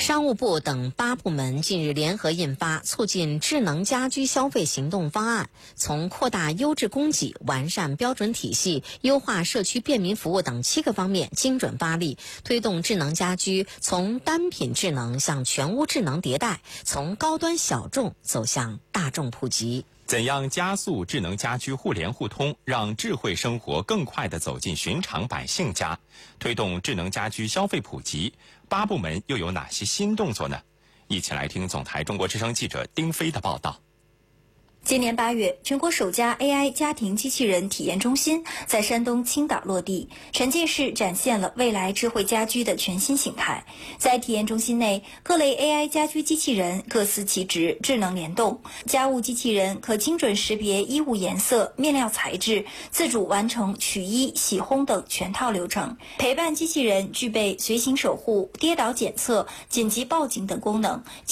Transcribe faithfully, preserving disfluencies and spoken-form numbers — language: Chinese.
商务部等八部门近日联合印发《促进智能家居消费行动方案》，从扩大优质供给、完善标准体系、优化社区便民服务等七个方面精准发力，推动智能家居从单品智能向全屋智能迭代，从高端小众走向大众普及。 怎样加速智能家居互联互通，让智慧生活更快地走进寻常百姓家，推动智能家居消费普及？八部门又有哪些新动作呢？一起来听总台中国之声记者丁飞的报道。 今年八月，全国首家 A I 家庭机器人体验中心在山东青岛落地，沉浸式展现了未来智慧家居的全新形态。在体验中心内，各类 A I 家居机器人各司其职，智能联动。家务机器人可精准识别衣物颜色、面料材质，自主完成取衣、洗烘等全套流程。陪伴机器人具备随行守护、跌倒检测、紧急报警等功能，